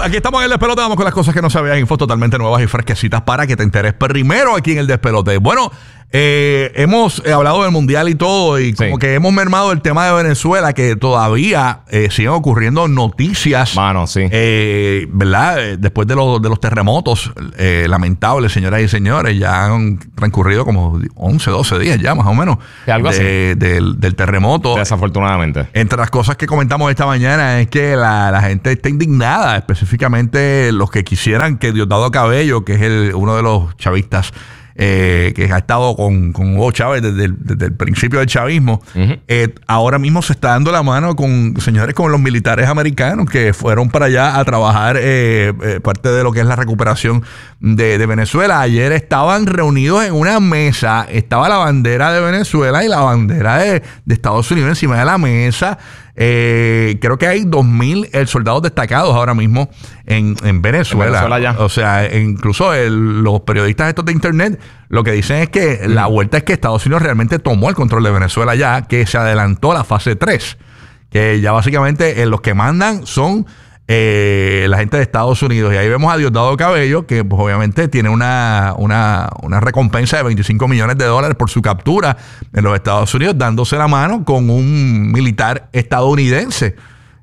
aquí estamos en el Despelote. Vamos con las cosas que no sabías, infos totalmente nuevas y fresquecitas para que te enteres primero aquí en el Despelote. Bueno, hemos hablado del mundial y todo, y como que hemos mermado el tema de Venezuela, que todavía siguen ocurriendo noticias. Mano, sí. ¿Verdad? Después de los terremotos lamentables, señoras y señores, ya han transcurrido como 11, 12 días ya, más o menos, algo así. Del terremoto. Desafortunadamente. Entre las cosas que comentamos esta mañana es que la gente está indignada, específicamente los que quisieran que Diosdado Cabello, que es uno de los chavistas, que ha estado con Hugo Chávez desde el principio del chavismo, ahora mismo se está dando la mano con los militares americanos que fueron para allá a trabajar parte de lo que es la recuperación de Venezuela. Ayer estaban reunidos en una mesa, estaba la bandera de Venezuela y la bandera de Estados Unidos encima de la mesa. Creo que hay 2,000 soldados destacados ahora mismo en Venezuela. O sea, incluso los periodistas estos de internet lo que dicen es que la vuelta es que Estados Unidos realmente tomó el control de Venezuela ya, que se adelantó la fase 3, que ya básicamente los que mandan son la gente de Estados Unidos. Y ahí vemos a Diosdado Cabello, que pues obviamente tiene una recompensa de $25 millones por su captura en los Estados Unidos, dándose la mano con un militar estadounidense.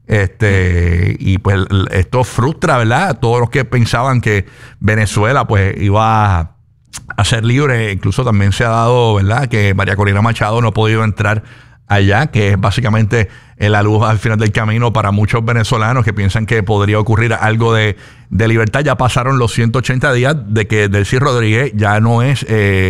Y pues esto frustra, ¿verdad?, a todos los que pensaban que Venezuela pues iba a ser libre. Incluso también se ha dado, ¿verdad?, que María Corina Machado no ha podido entrar allá, que es básicamente la luz al final del camino para muchos venezolanos que piensan que podría ocurrir algo de libertad. Ya pasaron los 180 días de que Delcy Rodríguez ya no es,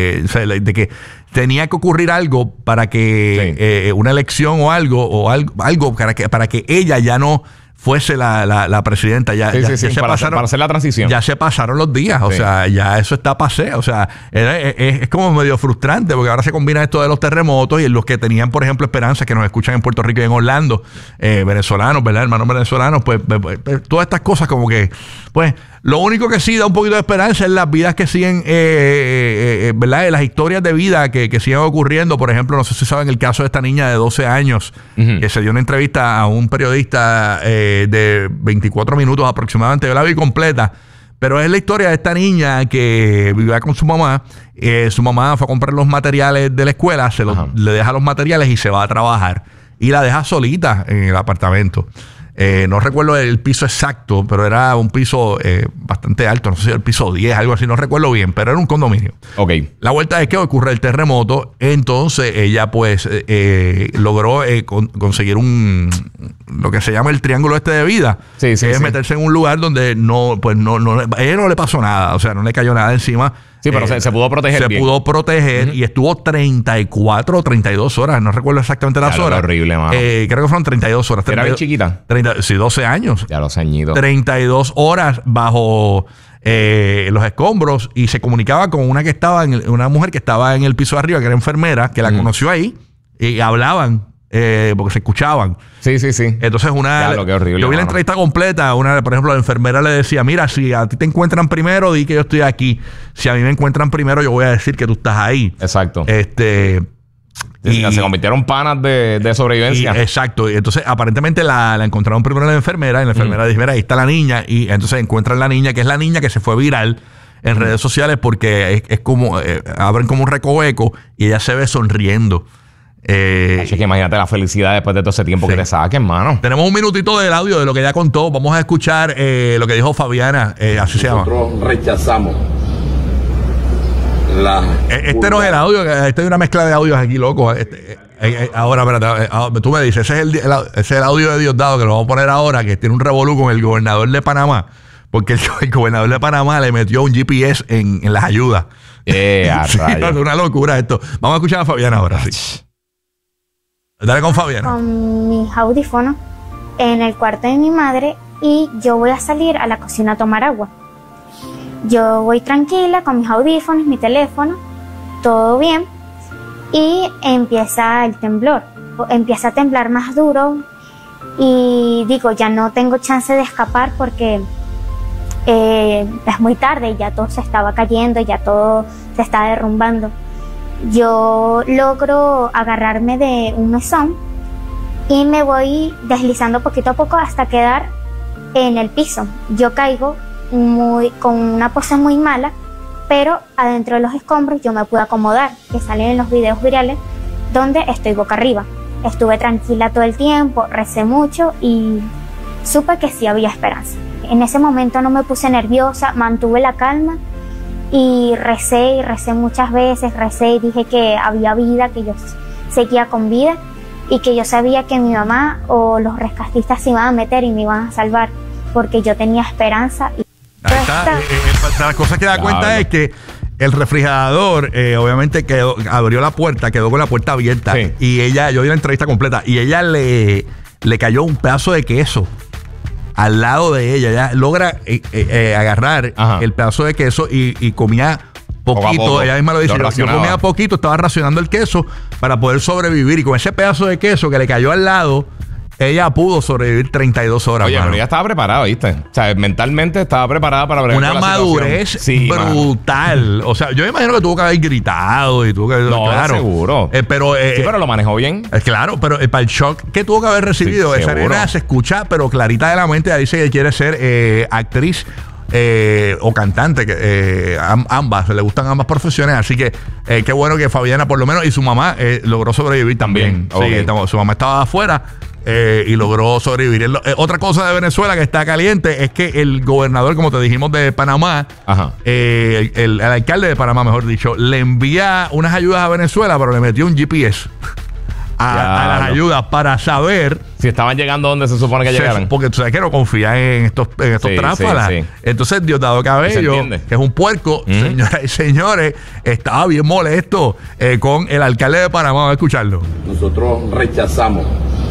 de que tenía que ocurrir algo para que una elección o algo para que ella ya no fuese la presidenta. Para hacer la transición. Ya se pasaron los días. O sea, ya eso está pasé. O sea, es como medio frustrante, porque ahora se combina esto de los terremotos y los que tenían, por ejemplo, esperanza, que nos escuchan en Puerto Rico y en Orlando, venezolanos, ¿verdad? Hermanos venezolanos, pues todas estas cosas como que, pues, lo único que sí da un poquito de esperanza es las vidas que siguen, ¿verdad? Las historias de vida que siguen ocurriendo. Por ejemplo, no sé si saben el caso de esta niña de 12 años que se dio una entrevista a un periodista de 24 minutos aproximadamente. Yo la vi completa, pero es la historia de esta niña que vivía con su mamá. Su mamá fue a comprar los materiales de la escuela, le deja los materiales y se va a trabajar. Y la deja solita en el apartamento. No recuerdo el piso exacto, pero era un piso bastante alto. No sé si era el piso 10, algo así, no recuerdo bien, pero era un condominio. La vuelta es que ocurre el terremoto. Entonces ella pues logró conseguir lo que se llama el triángulo de vida. Que es meterse en un lugar donde a ella no le pasó nada. O sea, no le cayó nada encima. Sí, pero se pudo proteger bien. Se pudo proteger y estuvo 34 o 32 horas. No recuerdo exactamente las horas. Horrible, mano. Creo que fueron 32 horas. ¿Era bien chiquita? 12 años. Ya los añitos. 32 horas bajo los escombros, y se comunicaba con una mujer que estaba en el piso de arriba, que era enfermera, que la conoció ahí, y hablaban. Porque se escuchaban. Sí. Entonces qué horrible, yo vi la entrevista completa. Por ejemplo, la enfermera le decía: mira, si a ti te encuentran primero, di que yo estoy aquí. Si a mí me encuentran primero, yo voy a decir que tú estás ahí. Exacto. Y se convirtieron panas de sobrevivencia. Exacto. Y entonces, aparentemente la encontraron primero la enfermera. Y la enfermera dice: mira, ahí está la niña. Y entonces encuentran la niña, que es la niña que se fue viral en redes sociales, porque es como abren como un recoveco y ella se ve sonriendo. Es que imagínate la felicidad después de todo ese tiempo que te saquen, mano. Tenemos un minutito del audio de lo que ella contó. Vamos a escuchar lo que dijo Fabiana, así se llama. Nosotros rechazamos este no es el audio, este hay una mezcla de audios aquí, loco. Ahora, espérate, tú me dices, ese es el audio de Diosdado, que lo vamos a poner ahora, que tiene un revolú con el gobernador de Panamá, porque el gobernador de Panamá le metió un GPS en las ayudas. Es una locura esto. Vamos a escuchar a Fabiana ahora, sí. Dale con Fabiana. Con mis audífonos en el cuarto de mi madre, y yo voy a salir a la cocina a tomar agua. Yo voy tranquila con mis audífonos, mi teléfono, todo bien, y empieza el temblor. Empieza a temblar más duro y digo, ya no tengo chance de escapar porque es muy tarde, ya todo se estaba cayendo, ya todo se está derrumbando. Yo logro agarrarme de un mesón y me voy deslizando poquito a poco hasta quedar en el piso. Yo caigo con una pose muy mala, pero adentro de los escombros yo me pude acomodar, que salen en los videos virales donde estoy boca arriba. Estuve tranquila todo el tiempo, recé mucho y supe que sí había esperanza. En ese momento no me puse nerviosa, mantuve la calma y recé muchas veces, recé y dije que había vida, que yo seguía con vida y que yo sabía que mi mamá o los rescatistas se iban a meter y me iban a salvar, porque yo tenía esperanza. Y ahí está. La cosa que da cuenta es que el refrigerador, obviamente, abrió la puerta, quedó con la puerta abierta. Sí. Y yo vi la entrevista completa, y ella le cayó un pedazo de queso al lado de ella. Ella logra agarrar el pedazo de queso y comía poquito. Ella misma lo dice. Yo comía poquito, estaba racionando el queso para poder sobrevivir. Y con ese pedazo de queso que le cayó al lado, ella pudo sobrevivir 32 horas. Oye, pero ella estaba preparada, ¿viste? O sea, mentalmente estaba preparada para bregar una madurez brutal. Mano. O sea, yo me imagino que tuvo que haber gritado y tuvo que... No, claro. Seguro. Sí, pero lo manejó bien. Claro, pero para el shock que tuvo que haber recibido, esa nena se escucha, pero clarita de la mente. Ella dice que quiere ser actriz o cantante, que ambas, le gustan ambas profesiones, así que qué bueno que Fabiana por lo menos, y su mamá logró sobrevivir también. Okay. Sí, su mamá estaba afuera y logró sobrevivir. Otra cosa de Venezuela que está caliente es que el gobernador, como te dijimos, de Panamá, el alcalde de Panamá, mejor dicho, le envía unas ayudas a Venezuela, pero le metió un GPS a las ayudas para saber si estaban llegando donde se supone que llegaran. Porque tú sabes que no confía en estos tráfalas. Sí. Entonces Diosdado Cabello, que es un puerco, señoras y señores, estaba bien molesto con el alcalde de Panamá. Vamos a escucharlo. Nosotros rechazamos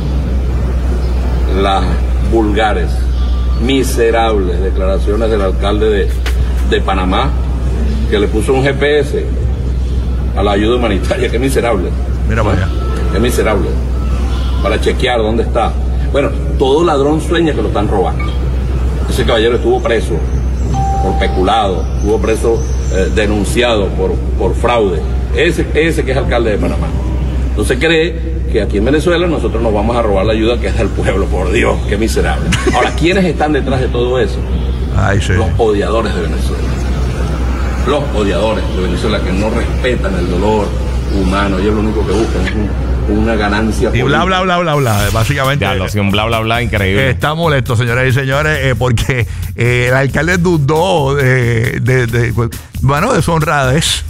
las vulgares, miserables declaraciones del alcalde de Panamá, que le puso un GPS a la ayuda humanitaria. Qué miserable. Mira para allá. Es miserable, para chequear dónde está. Bueno, todo ladrón sueña que lo están robando. Ese caballero estuvo preso por peculado, estuvo preso denunciado por fraude. Ese que es alcalde de Panamá. Entonces cree que aquí en Venezuela nosotros nos vamos a robar la ayuda que es del pueblo. Por Dios, qué miserable. Ahora, ¿quiénes están detrás de todo eso? Los odiadores de Venezuela. Los odiadores de Venezuela, que no respetan el dolor humano. Ellos lo único que buscan es una ganancia y bla, bla, bla, bla, bla. Básicamente. Ya, un bla, bla, bla increíble. Está molesto, señoras y señores, porque el alcalde dudó de su honradez.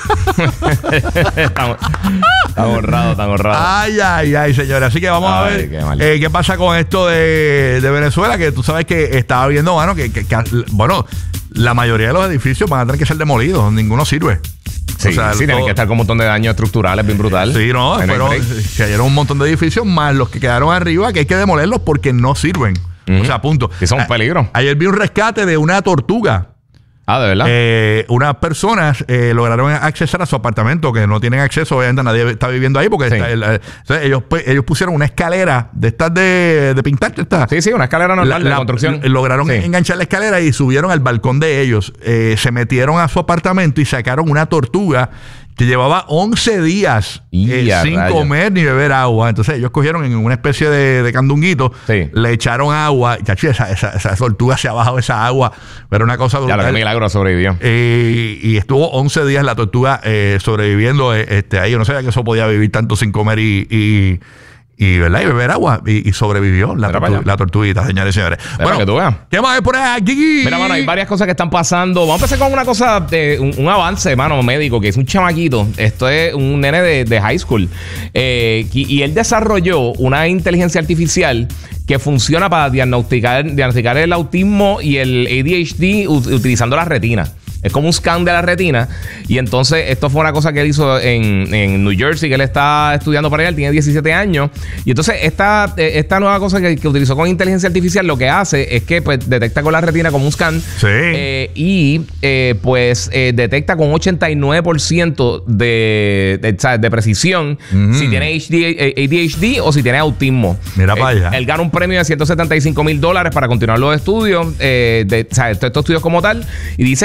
Está honrado. Ay, señores. Así que vamos a ver qué pasa con esto de Venezuela, que tú sabes que estaba viendo, mano, que la mayoría de los edificios van a tener que ser demolidos. Ninguno sirve. Sí, tienen que estar con un montón de daños estructurales bien brutales. Sí, pero se cayeron un montón de edificios más los que quedaron arriba, que hay que demolerlos porque no sirven. O sea, punto. Y son un peligro. Ayer vi un rescate de una tortuga. Ah, ¿de verdad? Unas personas lograron accesar a su apartamento, que no tienen acceso, obviamente nadie está viviendo ahí, porque ellos pusieron una escalera de estas de pintar. Sí, una escalera normal de construcción. Lograron enganchar la escalera y subieron al balcón de ellos. Se metieron a su apartamento y sacaron una tortuga que llevaba 11 días sin comer ni beber agua. Entonces ellos cogieron en una especie de candunguito, le echaron agua. Chachi, esa tortuga se ha bajado esa agua, pero una cosa brutal. Ya, lo que milagro sobrevivió. Y estuvo 11 días la tortuga sobreviviendo ahí. Yo no sabía que eso podía vivir tanto sin comer y ¿verdad? Y beber agua. Y sobrevivió la tortuguita, señores y señores. Bueno, que tú veas. ¿Qué más hay por aquí? Mira, mano, hay varias cosas que están pasando. Vamos a empezar con una cosa un avance, mano, médico, que es un chamaquito. Esto es un nene de high school. Y él desarrolló una inteligencia artificial que funciona para diagnosticar el autismo y el ADHD utilizando la retina. Es como un scan de la retina. Y entonces esto fue una cosa que él hizo en New Jersey, que él está estudiando para allá. Él tiene 17 años. Y entonces esta nueva cosa que utilizó con inteligencia artificial, lo que hace es que pues detecta con la retina como un scan. Sí. Detecta con 89% de precisión si tiene ADHD o si tiene autismo. Mira para allá. Él gana un premio de $175,000 para continuar los estudios, estos estudios como tal. Y dice que todavía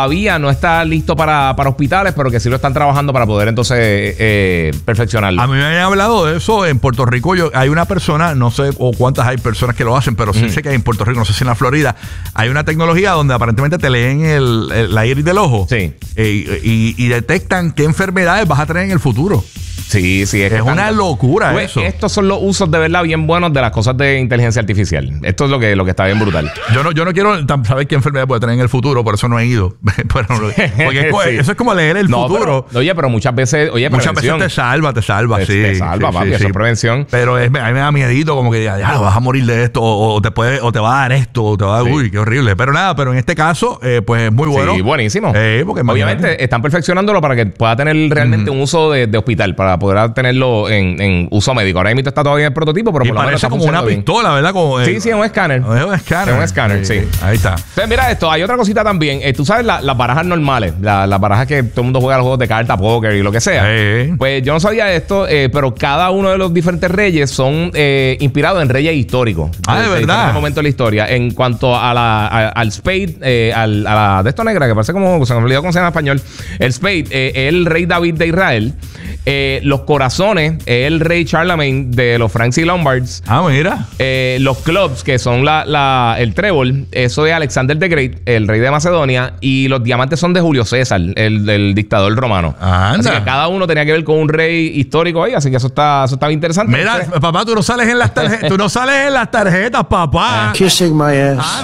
todavía no está listo para hospitales, pero que sí lo están trabajando para poder entonces perfeccionarlo. A mí me han hablado de eso en Puerto Rico. Hay una persona, no sé o cuántas hay personas que lo hacen, pero sí sé que en Puerto Rico, no sé si en la Florida, hay una tecnología donde aparentemente te leen la iris del ojo. Sí. Y detectan qué enfermedades vas a tener en el futuro. Sí, sí. Es una locura eso. Estos son los usos de verdad bien buenos de las cosas de inteligencia artificial. Esto es lo que está bien brutal. Yo no quiero saber qué enfermedad puede tener en el futuro, por eso no he ido. Porque Sí. eso es como leer el futuro. Pero muchas veces, Muchas veces te salva, Te salva, papi, eso es prevención. Pero a mí me da miedito como que ya vas a morir de esto, o te va a dar esto, o te va a dar, uy, qué horrible. Pero nada, pero en este caso, pues es muy bueno. Sí, buenísimo. Porque obviamente están perfeccionándolo para que pueda tener realmente un uso de hospital, para poder tenerlo en uso médico. Ahora mismo está todavía en el prototipo, pero y por lo menos parece está como una bien. pistola, ¿verdad? Como, sí, es un escáner. Es un escáner. Es un escáner, sí. Ahí está. Entonces, mira esto, hay otra cosita también. Tú sabes las barajas normales, las barajas que todo el mundo juega los juegos de carta, póker y lo que sea. Pues yo no sabía esto, pero cada uno de los diferentes reyes son inspirados en reyes históricos. De verdad. En este momento de la historia. En cuanto al Spade, a la de esto negra, que parece como, se me olvidó cómo se llama en español. El Spade, el rey David de Israel. Los corazones, el rey Charlemagne de los Franks y Lombards. Mira. Los clubs, que son el trébol, eso de Alexander the Great, el rey de Macedonia. Y los diamantes son de Julio César, el dictador romano. Anda. Así que cada uno tenía que ver con un rey histórico ahí, así que eso está bien interesante. Mira, papá, tú no sales en las tarjetas, papá. Kissing my ass.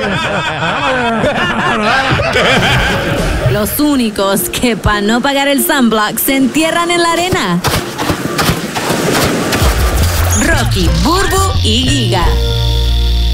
Los únicos que para no pagar el sunblock se entierran en la arena. Rocky, Burbu y Giga.